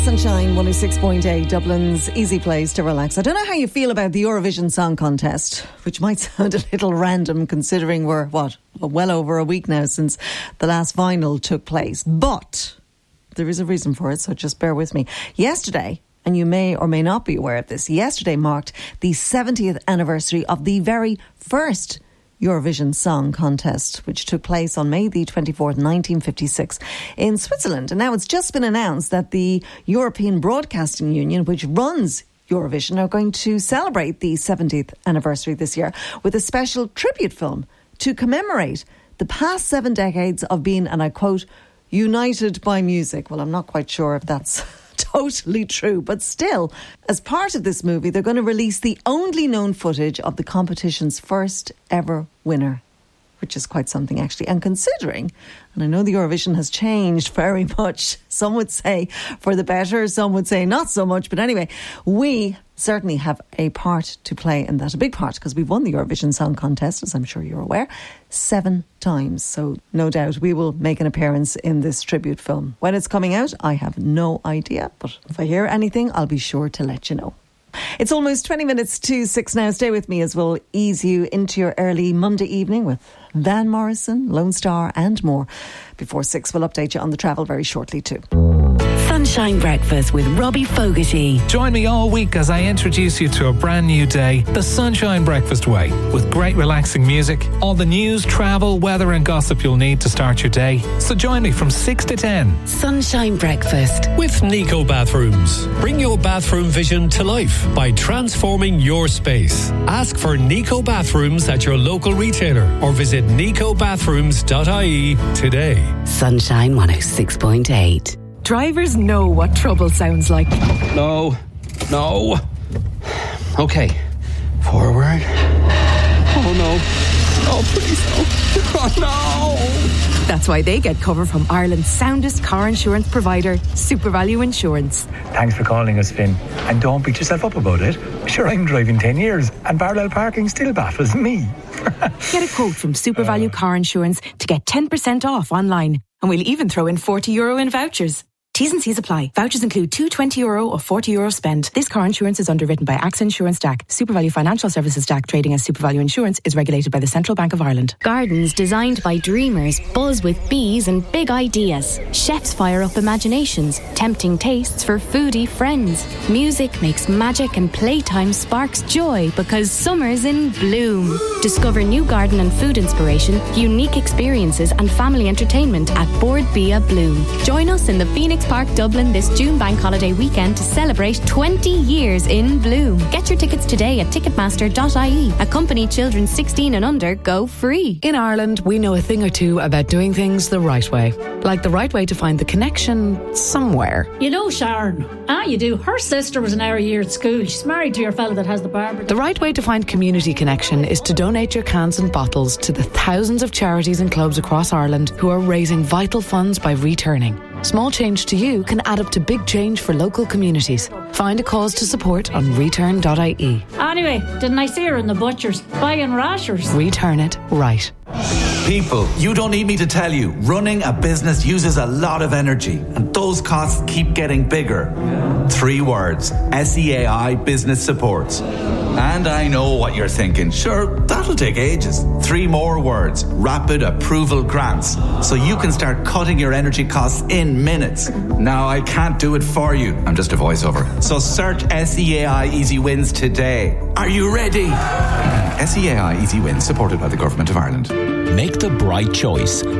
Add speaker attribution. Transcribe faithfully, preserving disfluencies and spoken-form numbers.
Speaker 1: Sunshine one oh six point eight, Dublin's easy place to relax. I don't know how you feel about the Eurovision Song Contest, which might sound a little random considering we're, what, well over a week now since the last final took place. But there is a reason for it, so just bear with me. Yesterday, and you may or may not be aware of this, yesterday marked the seventieth anniversary of the very first Eurovision Song Contest, which took place on May the twenty-fourth, nineteen fifty-six in Switzerland. And now it's just been announced that the European Broadcasting Union, which runs Eurovision, are going to celebrate the seventieth anniversary this year with a special tribute film to commemorate the past seven decades of being, and I quote, united by music. Well, I'm not quite sure if that's totally true, but still, as part of this movie, they're going to release the only known footage of the competition's first ever winner, which is quite something actually. And considering, and I know the Eurovision has changed very much, some would say for the better, some would say not so much, but anyway, we certainly have a part to play in that, a big part, because we've won the Eurovision Song Contest, as I'm sure you're aware, seven times. So no doubt we will make an appearance in this tribute film. When it's coming out, I have no idea, but if I hear anything, I'll be sure to let you know. It's almost twenty minutes to six now. Stay with me as we'll ease you into your early Monday evening with Van Morrison, Lone Star and more. Before six, we'll update you on the travel very shortly too.
Speaker 2: Sunshine Breakfast with Robbie Fogarty.
Speaker 3: Join me all week as I introduce you to a brand new day, the Sunshine Breakfast way, with great relaxing music, all the news, travel, weather and gossip you'll need to start your day. So join me from six to ten.
Speaker 2: Sunshine Breakfast
Speaker 4: with Nico Bathrooms. Bring your bathroom vision to life by transforming your space. Ask for Nico Bathrooms at your local retailer or visit nico bathrooms dot I E today.
Speaker 2: Sunshine one oh six point eight.
Speaker 5: Drivers know what trouble sounds like.
Speaker 6: No, no. Okay, forward. Oh no, oh please no, oh no.
Speaker 5: That's why they get cover from Ireland's soundest car insurance provider, SuperValue Insurance.
Speaker 7: Thanks for calling us, Finn. And don't beat yourself up about it. Sure, I'm driving ten years and parallel parking still baffles me.
Speaker 5: Get a quote from SuperValue uh. Car Insurance to get ten percent off online. And we'll even throw in forty euro in vouchers. T's and C's apply. Vouchers include two twenty euro or forty euro spend. This car insurance is underwritten by AXA Insurance D A C. SuperValue Financial Services D A C, trading as SuperValue Insurance, is regulated by the Central Bank of Ireland.
Speaker 8: Gardens designed by dreamers buzz with bees and big ideas. Chefs fire up imaginations, tempting tastes for foodie friends. Music makes magic and playtime sparks joy because summer's in bloom. Discover new garden and food inspiration, unique experiences and family entertainment at Board Bia Bloom. Join us in the Phoenix Park Dublin this June bank holiday weekend to celebrate twenty years in bloom. Get your tickets today at ticketmaster dot I E. Accompany children sixteen and under go free.
Speaker 9: In Ireland, we know a thing or two about doing things the right way. Like the right way to find the connection somewhere.
Speaker 10: You know Sharon. Ah, you do. Her sister was an hour a year at school. She's married to your fella that has the barber.
Speaker 9: The right way to find community connection is to donate your cans and bottles to the thousands of charities and clubs across Ireland who are raising vital funds by returning. Small change to you can add up to big change for local communities. Find a cause to support on return dot I E.
Speaker 10: Anyway, didn't I see her in the butcher's buying rashers?
Speaker 9: Return it right.
Speaker 11: People, you don't need me to tell you, running a business uses a lot of energy and those costs keep getting bigger. Three words, S E A I Business Supports. And I know what you're thinking, sure, that'll take ages. Three more words, Rapid Approval Grants, so you can start cutting your energy costs in minutes. Now, I can't do it for you, I'm just a voiceover. So search S E A I Easy Wins today. Are you ready? S E A I Easy Wins, supported by the Government of Ireland.
Speaker 12: Make the bright choice.